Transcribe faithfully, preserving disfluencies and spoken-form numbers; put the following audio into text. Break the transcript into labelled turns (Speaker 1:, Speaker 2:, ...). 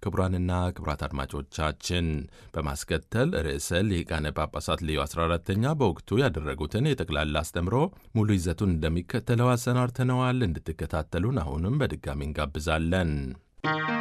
Speaker 1: ክቡራንና ክቡራት አድማጮቻችን በማስከተል ርዕሰ ሊቃነ ጳጳሳት ሌዮ አስራ አራተኛ በወቅቱ ያደረጉትን የጠቅላላ አስተምሮ ሙሉ ይዘቱን እንደሚከተለው አሰናድተነዋል። እንድትከታተሉን አሁንም በድጋሚ እንጋብዛለን።